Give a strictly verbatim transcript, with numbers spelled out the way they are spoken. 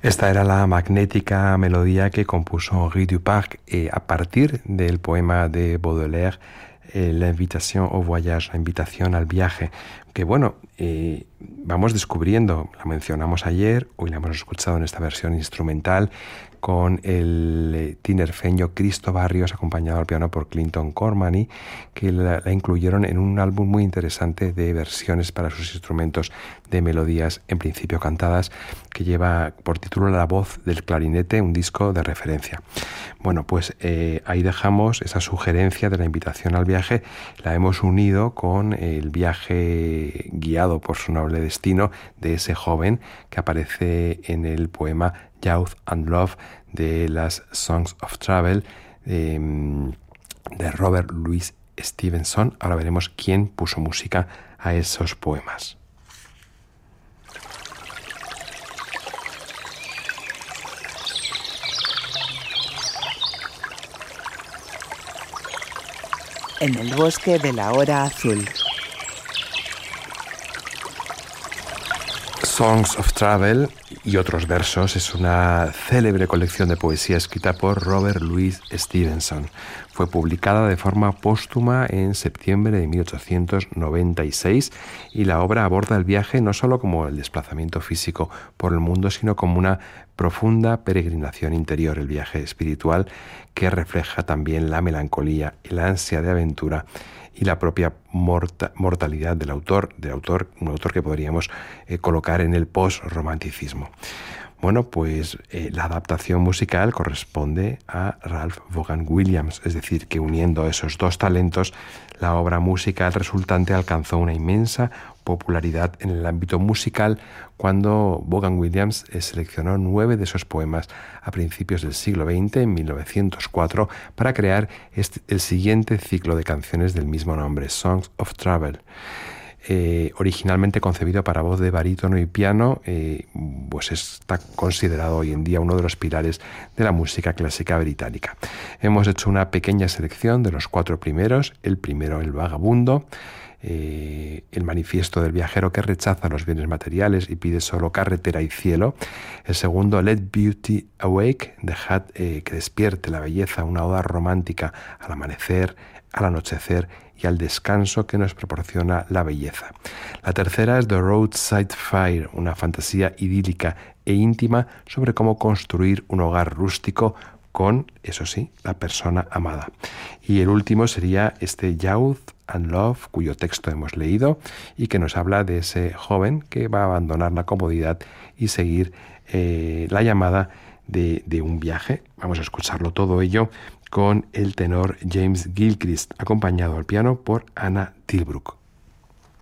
Esta era la magnética melodía que compuso Henri Duparc eh, a partir del poema de Baudelaire, eh, L'invitation au voyage, la invitación al viaje, que bueno, eh, vamos descubriendo, la mencionamos ayer, hoy la hemos escuchado en esta versión instrumental, con el eh, tinerfeño Cristo Barrios, acompañado al piano por Clinton Cormany, que la, la incluyeron en un álbum muy interesante de versiones para sus instrumentos de melodías, en principio cantadas, que lleva por título La voz del clarinete, un disco de referencia. Bueno, pues eh, ahí dejamos esa sugerencia de la invitación al viaje, la hemos unido con el viaje guiado por su noble destino de ese joven que aparece en el poema Youth and Love de las Songs of Travel eh, de Robert Louis Stevenson. Ahora veremos quién puso música a esos poemas. En el bosque de la hora azul. Songs of Travel y otros versos es una célebre colección de poesía escrita por Robert Louis Stevenson. Fue publicada de forma póstuma en septiembre de mil ochocientos noventa y seis y la obra aborda el viaje no solo como el desplazamiento físico por el mundo, sino como una profunda peregrinación interior, el viaje espiritual que refleja también la melancolía y la ansia de aventura y la propia morta, mortalidad del autor, del autor, un autor que podríamos eh, colocar en el post-romanticismo. Bueno, pues eh, la adaptación musical corresponde a Ralph Vaughan Williams, es decir, que uniendo esos dos talentos, la obra musical resultante alcanzó una inmensa popularidad en el ámbito musical cuando Vaughan Williams eh, seleccionó nueve de esos poemas a principios del siglo veinte, en mil novecientos cuatro, para crear este, el siguiente ciclo de canciones del mismo nombre, Songs of Travel. Eh, originalmente concebido para voz de barítono y piano, eh, pues está considerado hoy en día uno de los pilares de la música clásica británica. Hemos hecho una pequeña selección de los cuatro primeros. El primero, El vagabundo, eh, el manifiesto del viajero que rechaza los bienes materiales y pide solo carretera y cielo. El segundo, Let Beauty Awake, dejad eh, que despierte la belleza, una oda romántica al amanecer, al anochecer y al descanso que nos proporciona la belleza. La tercera es The Roadside Fire, una fantasía idílica e íntima sobre cómo construir un hogar rústico con, eso sí, la persona amada. Y el último sería este Youth and Love, cuyo texto hemos leído y que nos habla de ese joven que va a abandonar la comodidad y seguir eh, la llamada de, de un viaje. Vamos a escucharlo todo ello con el tenor James Gilchrist, acompañado al piano por Anna Tilbrook.